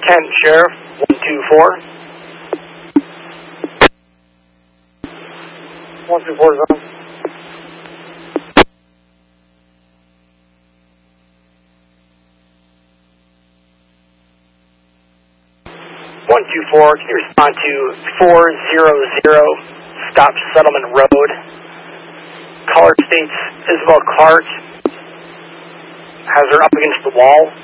Kent, Sheriff, 124. 124 is on. Can you respond to 400 Stop Settlement Road? Caller states Isabel Clark has her up against the wall.